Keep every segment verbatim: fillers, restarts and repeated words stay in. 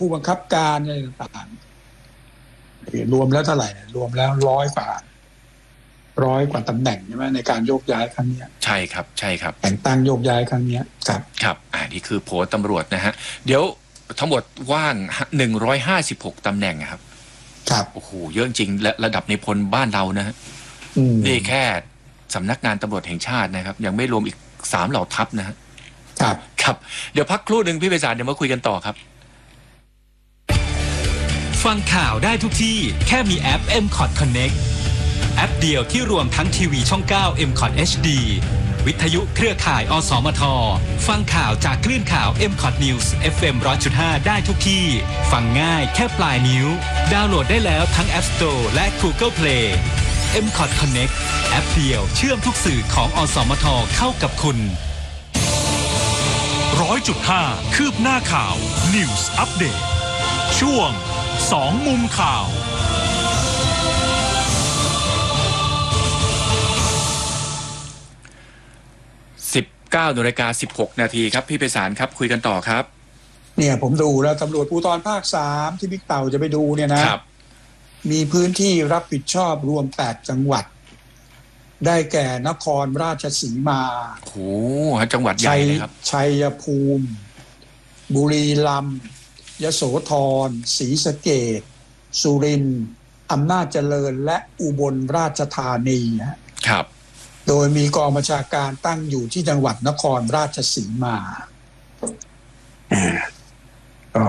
ผู้บังคับการอะไรต่างๆรวมแล้วเท่าไหร่รวมแล้วร้อยกว่าร้อยกว่าตำแหน่งใช่ไหมในการโยกย้ายครั้งนี้ใช่ครับใช่ครับแต่งตั้งโยกย้ายครั้งนี้ครับครับอ่านี่คือโผตำรวจนะฮะเดี๋ยวทั้งหมดว่างหนึ่งร้อยห้าสิบหกตำแหน่งครับครับโอ้โหเยอะจริงและระดับในพลบ้านเรานะฮะนี่แค่สำนักงานตำรวจแห่งชาตินะครับยังไม่รวมอีกสามเหล่าทัพนะฮะครับครับเดี๋ยวพักครู่หนึ่งพี่ไพศาลเดี๋ยวมาคุยกันต่อครับฟังข่าวได้ทุกที่แค่มีแอป เอ็ม คอท Connect แอปเดียวที่รวมทั้งทีวีช่องเก้า เอ็ม คอท เอช ดี วิทยุเครือข่าย อสมท ฟังข่าวจากคลื่นข่าว เอ็ม คอท News เอฟ เอ็ม หนึ่งร้อยจุดห้า ได้ทุกที่ฟังง่ายแค่ปลายนิ้วดาวน์โหลดได้แล้วทั้ง App Store และ Google Play เอ็ม คอท Connect แอปเดียวเชื่อมทุกสื่อของอสมทเข้ากับคุณร้อยจุดห้าคืบหน้าข่าว News Update ช่วงสองมุมข่าวสิบเก้านาฬิกาสิบหกนาทีครับพี่ไพศาลครับคุยกันต่อครับเนี่ยผมดูแล้วตำรวจภูธรภาคสามที่บิ๊กเต่าจะไปดูเนี่ยนะมีพื้นที่รับผิดชอบรวมแปดจังหวัดได้แก่นครราชสีมาโอ้โหจังหวัดใหญ่เลยครับชัยภูมิบุรีรัมย์ยโสธรศรีสะเกษสุรินทร์อำนาจเจริญและอุบลราชธานีครับโดยมีกองบัญชาการตั้งอยู่ที่จังหวัดนครราชสีมาก็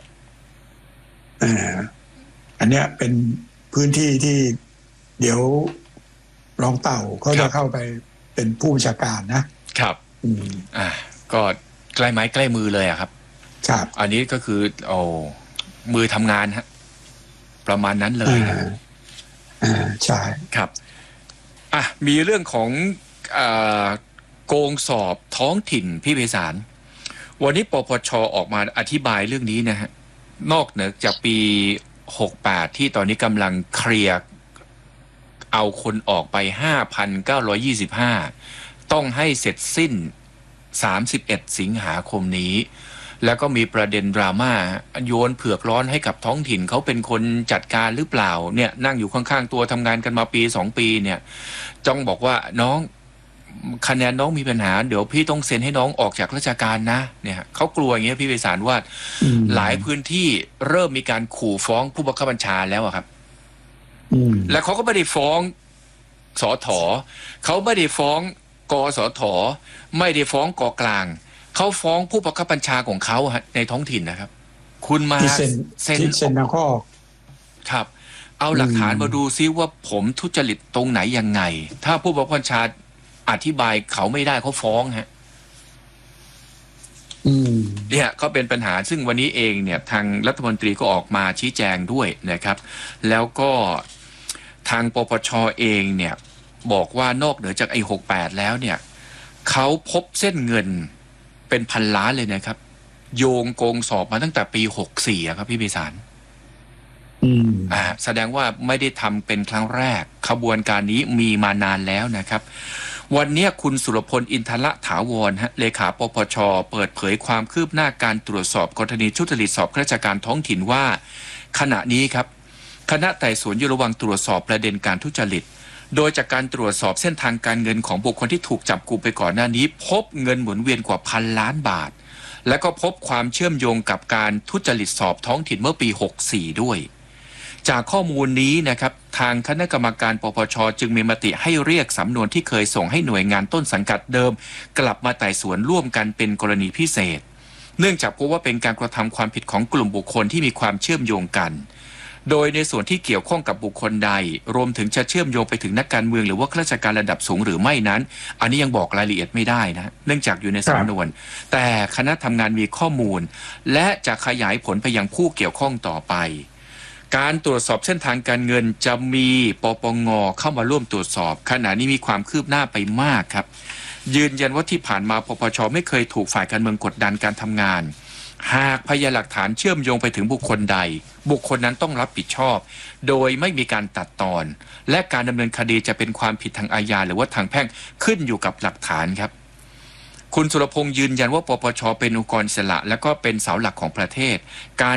อันเนี้ยเป็นพื้นที่ที่เดี๋ยวรองเต่าเขาจะเข้าไปเป็นผู้บัญชาการนะครับอืมอ่าก็ใกล้ไม้ใกล้มือเลยอะครับครับอันนี้ก็คือโอ้มือทำงานฮะประมาณนั้นเลยนะอ่าใช่ครับอ่ะมีเรื่องของอ่าโกงสอบท้องถิ่นพี่ไพศาลวันนี้ปปช.ออกมาอธิบายเรื่องนี้นะฮะนอกเหนือจากปีหกสิบแปดที่ตอนนี้กำลังเคลียร์เอาคนออกไป ห้าพันเก้าร้อยยี่สิบห้า ต้องให้เสร็จสิ้นสามสิบเอ็ดสิงหาคมนี้แล้วก็มีประเด็นดราม่าโยนเผือกร้อนให้กับท้องถิ่นเขาเป็นคนจัดการหรือเปล่าเนี่ยนั่งอยู่ข้างๆตัวทำงานกันมาปีสองปีเนี่ยจ้องบอกว่าน้องคะแนนน้องมีปัญหาเดี๋ยวพี่ต้องเซ็นให้น้องออกจากราชการนะเนี่ยเขากลัวอย่างเงี้ยพี่ไพศาลว่าหลายพื้นที่เริ่มมีการขู่ฟ้องผู้บังคับบัญชาแล้วครับและเขาก็ไม่ได้ฟ้องสอถอเขาไม่ได้ฟ้องกสทไม่ได้ฟ้องกกลางเขาฟ้องผู้บังคับบัญชาของเขาในท้องถิ่นนะครับคุณมาเซ็นเซ็นเซ็นข้อครับเอาหลักฐานมาดูซิว่าผมทุจริตตรงไหนยังไงถ้าผู้บังคับบัญชาอธิบายเขาไม่ได้เขาฟ้องฮะเนี่ยก็เป็นปัญหาซึ่งวันนี้เองเนี่ยทางรัฐมนตรีก็ออกมาชี้แจงด้วยนะครับแล้วก็ทางปปช.เองเนี่ยบอกว่านอกเหนือจากไอ้หกสิบแปดแล้วเนี่ยเขาพบเส้นเงินเป็นพันล้านเลยนะครับโยงโกงสอบมาตั้งแต่ปีหกสิบสี่ครับพี่ไพศาลอ่าแสดงว่าไม่ได้ทำเป็นครั้งแรกขบวนการนี้มีมานานแล้วนะครับวันนี้คุณสุรพลอินทรถาวรฮะเลขาปปช.เปิดเผยความคืบหน้าการตรวจสอบกรณีทุจริตสอบข้าราชการท้องถิ่นว่าขณะนี้ครับคณะไต่สวนอยู่ระหว่างตรวจสอบประเด็นการทุจริตโดยจากการตรวจสอบเส้นทางการเงินของบุคคลที่ถูกจับกุมไปก่อนหน้านี้พบเงินหมุนเวียนกว่าพันล้านบาทและก็พบความเชื่อมโยงกับการทุจริตสอบท้องถิ่นเมื่อปีหกสิบสี่ด้วยจากข้อมูลนี้นะครับทางคณะกรรมการปปช.จึงมีมติให้เรียกสำนวนที่เคยส่งให้หน่วยงานต้นสังกัดเดิมกลับมาไต่สวนร่วมกันเป็นกรณีพิเศษเนื่องจากพบว่าเป็นการกระทำความผิดของกลุ่มบุคคลที่มีความเชื่อมโยงกันโดยในส่วนที่เกี่ยวข้องกับบุคคลใดรวมถึงจะเชื่อมโยงไปถึงนักการเมืองหรือว่าข้าราชการระดับสูงหรือไม่นั้นอันนี้ยังบอกรายละเอียดไม่ได้นะเนื่องจากอยู่ในสำนวนแต่คณะทำงานมีข้อมูลและจะขยายผลไปยังผู้เกี่ยวข้องต่อไปการตรวจสอบเส้นทางการเงินจะมีปปง.เข้ามาร่วมตรวจสอบขณะนี้มีความคืบหน้าไปมากครับยืนยันว่าที่ผ่านมาปปช.ไม่เคยถูกฝ่ายการเมืองกดดันการทำงานหากพยานหลักฐานเชื่อมโยงไปถึงบุคคลใดบุคคลนั้นต้องรับผิดชอบโดยไม่มีการตัดตอนและการดำเนินคดีจะเป็นความผิดทางอาญาหรือว่าทางแพ่งขึ้นอยู่กับหลักฐานครับคุณสุรพงษ์ยืนยันว่าปปช.เป็นองค์กรอิสระและก็เป็นเสาหลักของประเทศการ